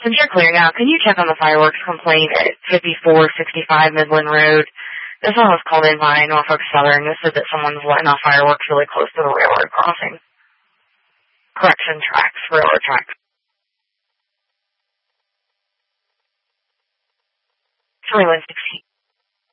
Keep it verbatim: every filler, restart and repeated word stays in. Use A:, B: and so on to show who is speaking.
A: Since you're clear now, can you check on the fireworks complaint at fifty-four sixty-five Midland Road? This one was called in by Norfolk Southern. This said that someone's letting off fireworks really close to the railroad crossing. Correction tracks, railroad tracks. twenty-one sixteen.